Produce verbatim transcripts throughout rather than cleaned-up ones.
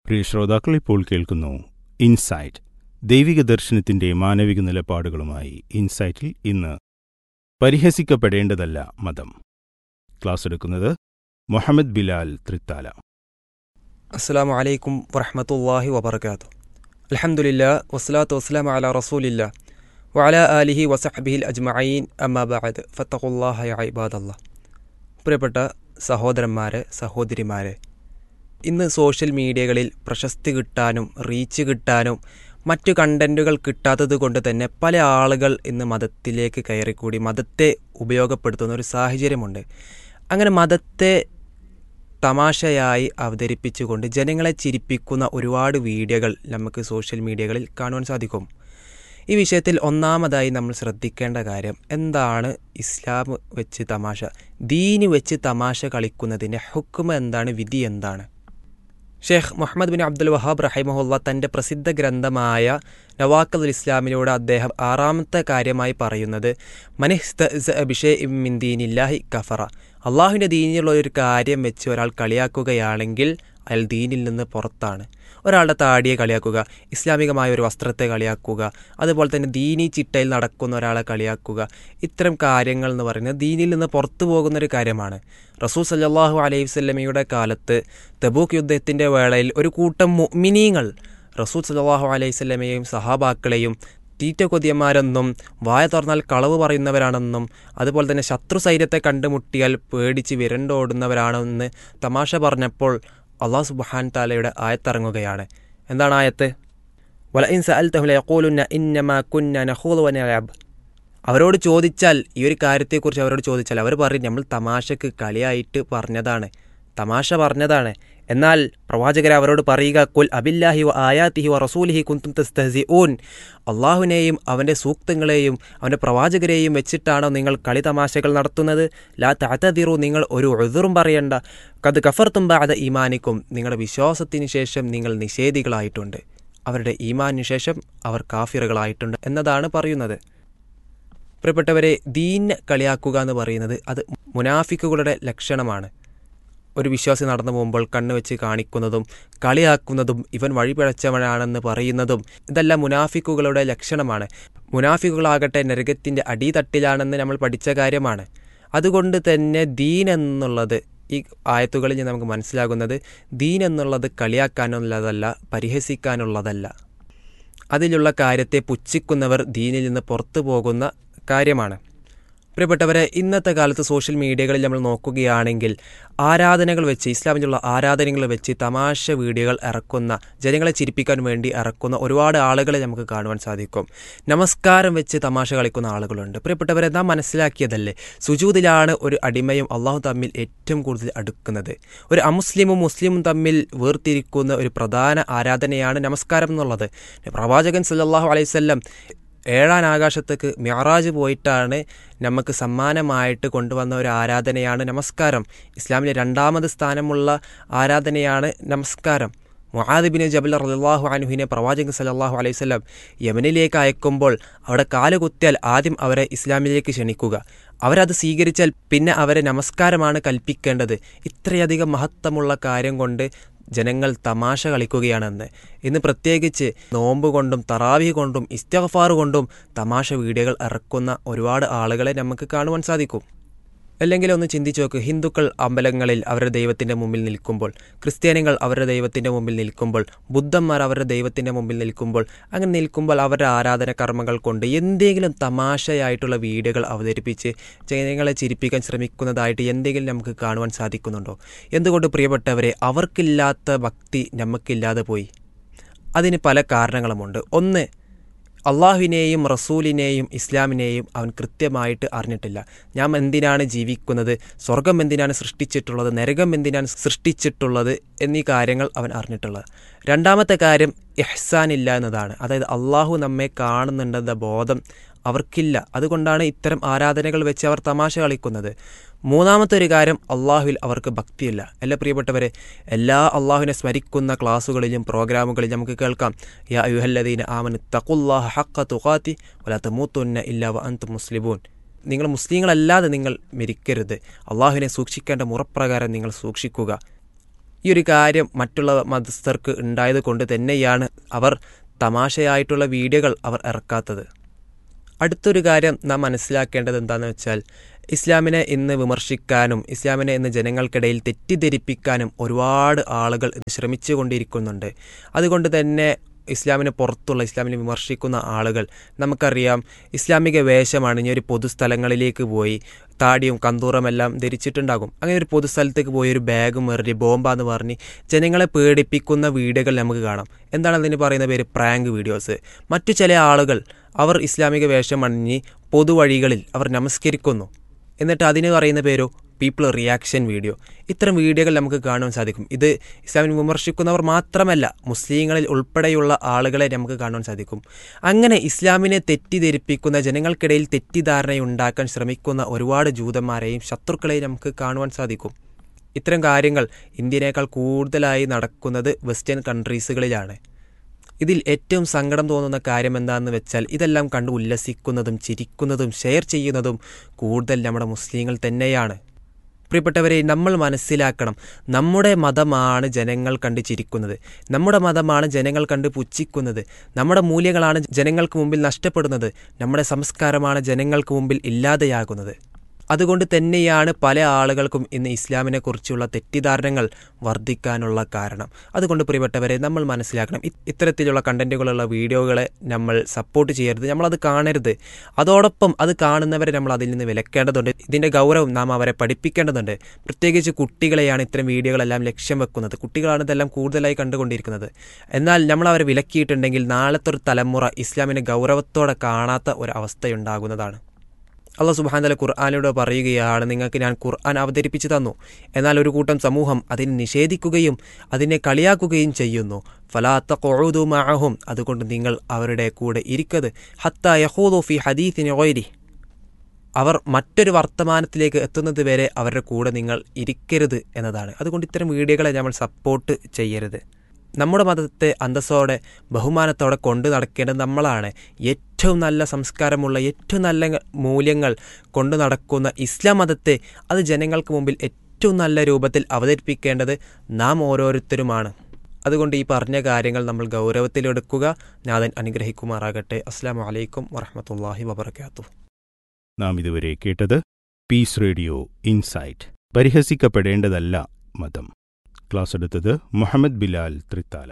പ്രിയ ശ്രോതാക്കൾ, ഇപ്പോൾ കേൾക്കുന്നു ഇൻസൈറ്റ്, ദൈവിക ദർശനത്തിന്റെ മാനവിക നിലപാടുകളുമായി. ഇൻസൈറ്റിൽ ഇന്ന് പരിഹസിക്കപ്പെടേണ്ടതല്ല മതം. ക്ലാസ് എടുക്കുന്നത് മുഹമ്മദ് ബിലാൽ തൃത്താല. അസ്സലാമു അലൈക്കും വറഹ്മത്തുള്ളാഹി വബറകാതുഹു. അൽഹംദുലില്ലാഹ് വസ്സലാത്തു വസ്സലാമു അലാ റസൂലില്ലാഹ് വഅലാ ആലിഹി വസഹ്ബിഹിൽ അജ്മഈൻ. അമ്മാ ബഅദ് ഫത്തഖുല്ലാഹ യാ ഇബാദല്ലാഹ്. പ്രിയപ്പെട്ട സഹോദരന്മാരെ, സഹോദരിമാരെ, ഇന്ന് സോഷ്യൽ മീഡിയകളിൽ പ്രശസ്തി കിട്ടാനും റീച്ച് കിട്ടാനും മറ്റു കണ്ടൻറ്റുകൾ കിട്ടാത്തത് കൊണ്ട് തന്നെ പല ആളുകൾ ഇന്ന് മതത്തിലേക്ക് കയറിക്കൂടി മതത്തെ ഉപയോഗപ്പെടുത്തുന്ന ഒരു സാഹചര്യമുണ്ട്. അങ്ങനെ മതത്തെ തമാശയായി അവതരിപ്പിച്ചുകൊണ്ട് ജനങ്ങളെ ചിരിപ്പിക്കുന്ന ഒരുപാട് വീഡിയോകൾ നമുക്ക് സോഷ്യൽ മീഡിയകളിൽ കാണുവാൻ സാധിക്കും. ഈ വിഷയത്തിൽ ഒന്നാമതായി നമ്മൾ ശ്രദ്ധിക്കേണ്ട കാര്യം എന്താണ്? ഇസ്ലാം വെച്ച് തമാശ, ദീന് വെച്ച് തമാശ കളിക്കുന്നതിൻ്റെ ഹുക്മ എന്താണ്, വിധി എന്താണ്? ഷെയ്ഖ് മുഹമ്മദ് ബിൻ അബ്ദുൽ വഹാബ് റഹിമഹുല്ല തൻ്റെ പ്രസിദ്ധ ഗ്രന്ഥമായ നവാഖിദുൽ ഇസ്ലാമിലൂടെ അദ്ദേഹം ആറാമത്തെ കാര്യമായി പറയുന്നത് മനിസ്തഅ്സഅ ബിശൈഇൻ മിൻ ദീനില്ലാഹി കഫറ. അള്ളാഹുവിൻ്റെ ദീനിലുള്ള ഒരു കാര്യം വെച്ച് ഒരാൾ കളിയാക്കുകയാണെങ്കിൽ അയാൾ ദീനിൽ നിന്ന് പുറത്താണ്. ഒരാളുടെ താടിയെ കളിയാക്കുക, ഇസ്ലാമികമായ ഒരു വസ്ത്രത്തെ കളിയാക്കുക, അതുപോലെ തന്നെ ദീനി ചിട്ടയിൽ നടക്കുന്ന ഒരാളെ കളിയാക്കുക, ഇത്തരം കാര്യങ്ങൾ എന്ന് പറയുന്നത് ദീനിൽ നിന്ന് പുറത്തു പോകുന്നൊരു കാര്യമാണ്. റസൂൽ സല്ലല്ലാഹു അലൈഹി വസല്ലമയുടെ കാലത്ത് തബൂക്ക് യുദ്ധത്തിൻ്റെ വേളയിൽ ഒരു കൂട്ടം മുഅ്മിനീങ്ങൾ റസൂൽ സല്ലല്ലാഹു അലൈഹി വസല്ലമയെയും സഹാബാക്കളെയും തീറ്റ കൊതിയന്മാരെന്നും വായ തുറന്നാൽ കളവ് പറയുന്നവരാണെന്നും അതുപോലെ തന്നെ ശത്രു സൈന്യത്തെ കണ്ടുമുട്ടിയാൽ പേടിച്ച് വിരണ്ടോടുന്നവരാണെന്ന് തമാശ പറഞ്ഞപ്പോൾ അള്ളാഹു സുബ്ഹാനഹു തആലയുടെ ആയത്തിറങ്ങുകയാണ്. എന്താണ് ആയത്ത്? വലഇൻ സഅൽതഹും ലയഖൂലുന്ന ഇന്നമാ കുന്നാ നഖൂദു വനലഅബ്. അവരോട് ചോദിച്ചാൽ, ഈ ഒരു കാര്യത്തെക്കുറിച്ച് അവരോട് ചോദിച്ചാൽ അവർ പറയും നമ്മൾ തമാശക്ക് കളിയായിട്ട് പറഞ്ഞതാണ്, തമാശ പറഞ്ഞതാണ്. എന്നാൽ പ്രവാചകർ അവരോട് പറയുക, കുൽ അബില്ലാഹി വ ആയാതിഹി വ റസൂലിഹി കുൻതും തസ്തഹ്സിഊൻ. അള്ളാഹുവിനെയും അവൻ്റെ സൂക്തങ്ങളെയും അവൻ്റെ പ്രവാചകരെയും വെച്ചിട്ടാണോ നിങ്ങൾ കളി തമാശകൾ നടത്തുന്നത്? ലാ തഅ്തദിറു, നിങ്ങൾ ഒരു ഉദ്റും പറയണ്ട. ഖദ് കഫർതും ബഅദ ഈമാനിക്കും, നിങ്ങളുടെ വിശ്വാസത്തിന് ശേഷം നിങ്ങൾ നിഷേധികളായിട്ടുണ്ട്. അവരുടെ ഈമാനിന് ശേഷം അവർ കാഫിറുകളായിട്ടുണ്ട് എന്നതാണ് പറയുന്നത്. പ്രിയപ്പെട്ടവരെ, ദീൻ കളിയാക്കുക എന്ന് പറയുന്നത് അത് മുനാഫിക്കുകളുടെ ലക്ഷണമാണ്. ഒരു വിശ്വാസി നടന്നു പോകുമ്പോൾ കണ്ണ് വെച്ച് കാണിക്കുന്നതും കളിയാക്കുന്നതും ഇവൻ വഴിപിഴച്ചവനാണെന്ന് പറയുന്നതും ഇതെല്ലാം മുനാഫിക്കുകളുടെ ലക്ഷണമാണ്. മുനാഫിക്കുകളാകട്ടെ നരകത്തിൻ്റെ അടിത്തട്ടിലാണെന്ന് നമ്മൾ പഠിച്ച കാര്യമാണ്. അതുകൊണ്ട് തന്നെ ദീൻ എന്നുള്ളത് ഈ ആയത്തുകളിൽ നമുക്ക് മനസ്സിലാകുന്നത് ദീൻ എന്നുള്ളത് കളിയാക്കാനുള്ളതല്ല, പരിഹസിക്കാനുള്ളതല്ല. അതിലുള്ള കാര്യത്തെ പുച്ഛിക്കുന്നവർ ദീനിൽ നിന്ന് പുറത്തു പോകുന്ന കാര്യമാണ്. പ്രിയപ്പെട്ടവരെ, ഇന്നത്തെ കാലത്ത് സോഷ്യൽ മീഡിയകളിൽ നമ്മൾ നോക്കുകയാണെങ്കിൽ ആരാധനകൾ വെച്ച്, ഇസ്ലാമിലുള്ള ആരാധനകൾ വെച്ച് തമാശ വീഡിയോകൾ ഇറക്കുന്ന, ജനങ്ങളെ ചിരിപ്പിക്കാൻ വേണ്ടി ഇറക്കുന്ന ഒരുപാട് ആളുകളെ നമുക്ക് കാണുവാൻ സാധിക്കും. നമസ്കാരം വെച്ച് തമാശ കളിക്കുന്ന ആളുകളുണ്ട്. പ്രിയപ്പെട്ടവരെ, നാം മനസ്സിലാക്കിയതല്ലേ, സുജൂദിലാണ് ഒരു അടിമയും അള്ളാഹു തമ്മിൽ ഏറ്റവും കൂടുതൽ അടുക്കുന്നത്. ഒരു അമുസ്ലിമും മുസ്ലിമും തമ്മിൽ വേർതിരിക്കുന്ന ഒരു പ്രധാന ആരാധനയാണ് നമസ്കാരം എന്നുള്ളത്. പ്രവാചകൻ സല്ലല്ലാഹു അലൈഹി വസല്ലം ഏഴാം ആകാശത്തേക്ക് മിഅ്റാജ് പോയിട്ടാണ് നമുക്ക് സമ്മാനമായിട്ട് കൊണ്ടുവന്ന ഒരു ആരാധനയാണ് നമസ്കാരം. ഇസ്ലാമിലെ രണ്ടാമത് സ്ഥാനമുള്ള ആരാധനയാണ് നമസ്കാരം. മുആദ് ബിൻ ജബൽ റളിയല്ലാഹു അൻഹുവിനെ പ്രവാചകൻ സല്ലല്ലാഹു അലൈഹി വസല്ലം യമനിലേക്ക് അയക്കുമ്പോൾ അവിടെ കാല് കുത്തിയാൽ ആദ്യം അവരെ ഇസ്ലാമിലേക്ക് ക്ഷണിക്കുക, അവരത് സ്വീകരിച്ചാൽ പിന്നെ അവരെ നമസ്കാരമാണ് കൽപ്പിക്കേണ്ടത്. ഇത്രയധികം മഹത്വമുള്ള കാര്യം കൊണ്ട് ജനങ്ങൾ തമാശ കളിക്കുകയാണെന്ന്. ഇന്ന് പ്രത്യേകിച്ച് നോമ്പ് കൊണ്ടും തറാവീഹ് കൊണ്ടും ഇസ്തിഗ്ഫാർ കൊണ്ടും തമാശ വീഡിയോകൾ ഇറക്കുന്ന ഒരുപാട് ആളുകളെ നമുക്ക് കാണുവാൻ സാധിക്കും. അല്ലെങ്കിൽ ഒന്ന് ചിന്തിച്ചു നോക്ക്, ഹിന്ദുക്കൾ അമ്പലങ്ങളിൽ അവരുടെ ദൈവത്തിൻ്റെ മുമ്പിൽ നിൽക്കുമ്പോൾ, ക്രിസ്ത്യാനികൾ അവരുടെ ദൈവത്തിൻ്റെ മുമ്പിൽ നിൽക്കുമ്പോൾ, ബുദ്ധന്മാർ അവരുടെ ദൈവത്തിൻ്റെ മുമ്പിൽ നിൽക്കുമ്പോൾ, അങ്ങനെ നിൽക്കുമ്പോൾ അവരുടെ ആരാധന കർമ്മങ്ങൾ കൊണ്ട് എന്തെങ്കിലും തമാശയായിട്ടുള്ള വീഡിയോകൾ അവതരിപ്പിച്ച് ജനങ്ങളെ ചിരിപ്പിക്കാൻ ശ്രമിക്കുന്നതായിട്ട് എന്തെങ്കിലും നമുക്ക് കാണുവാൻ സാധിക്കുന്നുണ്ടോ? എന്തുകൊണ്ട് പ്രിയപ്പെട്ടവരെ, അവർക്കില്ലാത്ത ഭക്തി നമുക്കില്ലാതെ പോയി? അതിന് പല കാരണങ്ങളുമുണ്ട്. ഒന്ന്, അള്ളാഹുവിനെയും റസൂലിനെയും ഇസ്ലാമിനെയും അവൻ കൃത്യമായിട്ട് അറിഞ്ഞിട്ടില്ല. ഞാൻ എന്തിനാണ് ജീവിക്കുന്നത്, സ്വർഗം എന്തിനാണ് സൃഷ്ടിച്ചിട്ടുള്ളത്, നരകം എന്തിനാണ് സൃഷ്ടിച്ചിട്ടുള്ളത് എന്നീ കാര്യങ്ങൾ അവൻ അറിഞ്ഞിട്ടുള്ളത്. രണ്ടാമത്തെ കാര്യം ഇഹ്സാൻ ഇല്ല എന്നതാണ്. അതായത് അള്ളാഹു നമ്മെ കാണുന്നുണ്ടെന്ന ബോധം അവർക്കില്ല. അതുകൊണ്ടാണ് ഇത്തരം ആരാധനകൾ വെച്ച് അവർ തമാശ കളിക്കുന്നത്. മൂന്നാമത്തെ ഒരു കാര്യം, അള്ളാഹുവിൽ അവർക്ക് ഭക്തിയില്ല. എല്ലാ പ്രിയപ്പെട്ടവരെ, എല്ലാ അള്ളാഹുവിനെ സ്മരിക്കുന്ന ക്ലാസ്സുകളിലും പ്രോഗ്രാമുകളിലും നമുക്ക് കേൾക്കാം, യാ അയ്യുഹല്ലദീന ആമനു തഖുല്ലാഹ ഹഖ്ക തുഖാതി വലാ തമൂതുന്ന ഇല്ലാ വഅൻതും മുസ്ലിമൂൻ. നിങ്ങൾ മുസ്ലിങ്ങളല്ലാതെ നിങ്ങൾ മരിക്കരുത്, അള്ളാഹുവിനെ സൂക്ഷിക്കേണ്ട മുറപ്രകാരം നിങ്ങൾ സൂക്ഷിക്കുക. ഈ ഒരു കാര്യം മറ്റുള്ള മതസ്ഥർക്ക് ഉണ്ടായത് കൊണ്ട് തന്നെയാണ് അവർ തമാശയായിട്ടുള്ള വീഡിയോകൾ അവർ ഇറക്കാത്തത്. അടുത്തൊരു കാര്യം നാം മനസ്സിലാക്കേണ്ടത് എന്താണെന്ന് വെച്ചാൽ, ഇസ്ലാമിനെ ഇന്ന് വിമർശിക്കാനും ഇസ്ലാമിനെ ഇന്ന് ജനങ്ങൾക്കിടയിൽ തെറ്റിദ്ധരിപ്പിക്കാനും ഒരുപാട് ആളുകൾ ശ്രമിച്ചു കൊണ്ടിരിക്കുന്നുണ്ട്. അതുകൊണ്ട് തന്നെ ഇസ്ലാമിന് പുറത്തുള്ള ഇസ്ലാമിനെ വിമർശിക്കുന്ന ആളുകൾ, നമുക്കറിയാം ഇസ്ലാമിക വേഷമാണ് ഇനി ഒരു പൊതുസ്ഥലങ്ങളിലേക്ക് പോയി താടിയും കന്തൂറമെല്ലാം ധരിച്ചിട്ടുണ്ടാകും. അങ്ങനെ ഒരു പൊതുസ്ഥലത്തേക്ക് പോയി ഒരു ബാഗും എറിഞ്ഞ് ബോംബാന്ന് പറഞ്ഞ് ജനങ്ങളെ പേടിപ്പിക്കുന്ന വീഡിയോകൾ നമുക്ക് കാണാം. എന്താണ് അതിന് പറയുന്ന പേര്? Prank videos. മറ്റു ചില ആളുകൾ അവർ ഇസ്ലാമിക വേഷം അണിഞ്ഞ് പൊതുവഴികളിൽ അവർ നമസ്കരിക്കുന്നു, എന്നിട്ട് അതിന് പറയുന്ന പേരോ പീപ്പിൾ റിയാക്ഷൻ വീഡിയോ. ഇത്തരം വീഡിയോകൾ നമുക്ക് കാണാൻ സാധിക്കും. ഇത് ഇസ്ലാമിനെ വിമർശിക്കുന്നവർ മാത്രമല്ല, മുസ്ലിങ്ങളിൽ ഉൾപ്പെടെയുള്ള ആളുകളെ നമുക്ക് കാണാൻ സാധിക്കും. അങ്ങനെ ഇസ്ലാമിനെ തെറ്റിദ്ധരിപ്പിക്കുന്ന, ജനങ്ങൾക്കിടയിൽ തെറ്റിദ്ധാരണയുണ്ടാക്കാൻ ശ്രമിക്കുന്ന ഒരുപാട് ജൂതന്മാരെയും ശത്രുക്കളെയും നമുക്ക് കാണുവാൻ സാധിക്കും. ഇത്തരം കാര്യങ്ങൾ ഇന്ത്യനേക്കാൾ കൂടുതലായി നടക്കുന്നത് വെസ്റ്റേൺ കൺട്രീസുകളിലാണ്. ഇതിൽ ഏറ്റവും സങ്കടം തോന്നുന്ന കാര്യം എന്താണെന്ന് വെച്ചാൽ, ഇതെല്ലാം കണ്ട് ഉല്ലസിക്കുന്നതും ചിരിക്കുന്നതും ഷെയർ ചെയ്യുന്നതും കൂടുതൽ നമ്മുടെ മുസ്ലിങ്ങൾ തന്നെയാണ്. പ്രിയപ്പെട്ടവരെ, നമ്മൾ മനസ്സിലാക്കണം, നമ്മുടെ മതമാണ് ജനങ്ങൾ കണ്ട് ചിരിക്കുന്നത്, നമ്മുടെ മതമാണ് ജനങ്ങൾ കണ്ട് പുച്ഛിക്കുന്നത്, നമ്മുടെ മൂല്യങ്ങളാണ് ജനങ്ങൾക്ക് മുമ്പിൽ നഷ്ടപ്പെടുന്നത്, നമ്മുടെ സംസ്കാരമാണ് ജനങ്ങൾക്ക് മുമ്പിൽ ഇല്ലാതെയാകുന്നത്. അതുകൊണ്ട് തന്നെയാണ് പല ആളുകൾക്കും ഇന്ന് ഇസ്ലാമിനെ കുറിച്ചുള്ള തെറ്റിദ്ധാരണകൾ വർദ്ധിക്കാനുള്ള കാരണം. അതുകൊണ്ട് പ്രിയപ്പെട്ടവരെ, നമ്മൾ മനസ്സിലാക്കണം, ഇത്തരത്തിലുള്ള കണ്ടന്റുകളുള്ള വീഡിയോകളെ നമ്മൾ സപ്പോർട്ട് ചെയ്യരുത്, നമ്മളത് കാണരുത്. അതോടൊപ്പം അത് കാണുന്നവരെ നമ്മൾ അതിൽ നിന്ന് വിലക്കേണ്ടതുണ്ട്. ഇതിൻ്റെ ഗൗരവം നാം അവരെ പഠിപ്പിക്കേണ്ടതുണ്ട്. പ്രത്യേകിച്ച് കുട്ടികളെയാണ് ഇത്തരം വീഡിയോകളെല്ലാം ലക്ഷ്യം വെക്കുന്നത്. കുട്ടികളാണ് ഇതെല്ലാം കൂടുതലായി കണ്ടുകൊണ്ടിരിക്കുന്നത്. എന്നാൽ നമ്മൾ അവരെ വിലക്കിയിട്ടുണ്ടെങ്കിൽ നാളത്തെ ഒരു തലമുറ ഇസ്ലാമിനെ ഗൗരവത്തോടെ കാണാത്ത ഒരു അവസ്ഥയുണ്ടാകുന്നതാണ്. അല്ലാഹു സുബ്ഹാനഹു വ തആല ഖുർആനിലൂടെ പറയുകയാണ്, നിങ്ങൾക്ക് ഞാൻ ഖുർആൻ അവതരിപ്പിച്ചു തന്നു, എന്നാൽ ഒരു കൂട്ടം സമൂഹം അതിനെ നിഷേധിക്കുകയും അതിനെ കളിയാക്കുകയും ചെയ്യുന്നു. ഫലാ തഖഉദു മഅഹും, അതുകൊണ്ട് നിങ്ങൾ അവരുടെ കൂടെ ഇരിക്കരുത്. ഹത്താ യഖൂദു ഫീ ഹദീസിൻ ഗൈരി, അവർ മറ്റൊരു വർത്തമാനത്തിലേക്ക് എത്തുന്നത് വരെ അവരുടെ കൂടെ നിങ്ങൾ ഇരിക്കരുത് എന്നതാണ്. അതുകൊണ്ട് ഇത്തരം വീഡിയോകളെ നമ്മൾ സപ്പോർട്ട് ചെയ്യരുത്. നമ്മുടെ മതത്തെ അന്തസ്സോടെ ബഹുമാനത്തോടെ കൊണ്ടു നടക്കേണ്ടത് നമ്മളാണ്. ഏറ്റവും നല്ല സംസ്കാരമുള്ള, ഏറ്റവും നല്ല മൂല്യങ്ങൾ കൊണ്ടു നടക്കുന്ന ഇസ്ലാം മതത്തെ അത് ജനങ്ങൾക്ക് മുമ്പിൽ ഏറ്റവും നല്ല രൂപത്തിൽ അവതരിപ്പിക്കേണ്ടത് നാം ഓരോരുത്തരുമാണ്. അതുകൊണ്ട് ഈ പറഞ്ഞ കാര്യങ്ങൾ നമ്മൾ ഗൗരവത്തിലെടുക്കുക. നാഥൻ അനുഗ്രഹിക്കുമാറാകട്ടെ. അസ്സലാമു അലൈക്കും വറഹ്മത്തുള്ളാഹി വബറകാതുഹു. നാം ഇതുവരെ കേട്ടത് പീസ് റേഡിയോ ഇൻസൈറ്റ്. പരിഹസിക്കപ്പെടേണ്ടതല്ല മതം. ക്ലാസ് എടുത്തത് മുഹമ്മദ് ബിലാൽ ത്രിത്താല.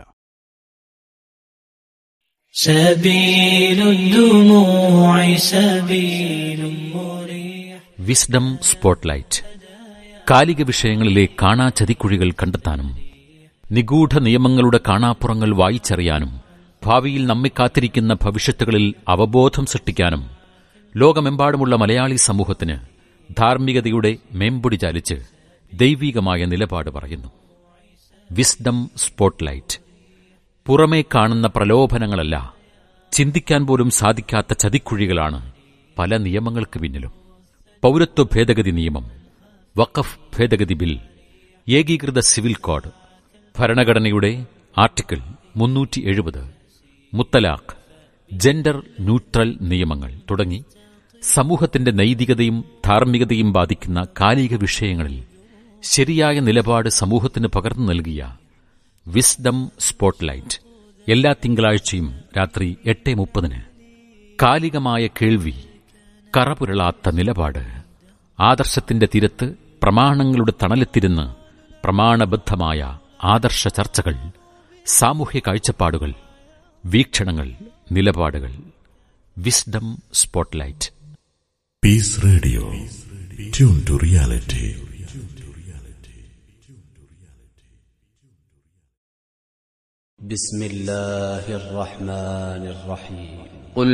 Wisdom spotlight. കാലിക വിഷയങ്ങളിലെ കാണാ ചതിക്കുഴികൾ കണ്ടെത്താനും നിഗൂഢ നിയമങ്ങളുടെ കാണാപ്പുറങ്ങൾ വായിച്ചറിയാനും ഭാവിയിൽ നമ്മെ കാത്തിരിക്കുന്ന ഭവിഷ്യത്തുകളിൽ അവബോധം സൃഷ്ടിക്കാനും ലോകമെമ്പാടുമുള്ള മലയാളി സമൂഹത്തിന് ധാർമ്മികതയുടെ മേമ്പൊടി ചാലിച്ച് ദൈവികമായ നിലപാട് പറയുന്നു. Wisdom spotlight. പുറമേ കാണുന്ന പ്രലോഭനങ്ങളല്ല, ചിന്തിക്കാൻ പോലും സാധിക്കാത്ത ചതിക്കുഴികളാണ് പല നിയമങ്ങൾക്ക് പിന്നിലും. പൗരത്വ ഭേദഗതി നിയമം, വഖഫ് ഭേദഗതി ബിൽ, ഏകീകൃത സിവിൽ കോഡ്, ഭരണഘടനയുടെ ആർട്ടിക്കിൾ മുന്നൂറ്റി എഴുപത്, മുത്തലാഖ്, ജെൻഡർ ന്യൂട്രൽ നിയമങ്ങൾ തുടങ്ങി സമൂഹത്തിന്റെ നൈതികതയും ധാർമ്മികതയും ബാധിക്കുന്ന കാലിക വിഷയങ്ങളിൽ ശരിയായ നിലപാട് സമൂഹത്തിന് പകർന്നു നൽകിയ വിസ്ഡം സ്പോട്ട്ലൈറ്റ് എല്ലാ തിങ്കളാഴ്ചയും രാത്രി എട്ട് മുപ്പതിന്. കാലികമായ കേൾവി, കറപുരളാത്ത നിലപാട്, ആദർശത്തിന്റെ തീരത്ത് പ്രമാണങ്ങളുടെ തണലെത്തിരുന്ന് പ്രമാണബദ്ധമായ ആദർശ ചർച്ചകൾ, സാമൂഹ്യ കാഴ്ചപ്പാടുകൾ, വീക്ഷണങ്ങൾ, നിലപാടുകൾ. Wisdom spotlight. Piece radio, tune to reality. بسم الله الرحمن الرحيم.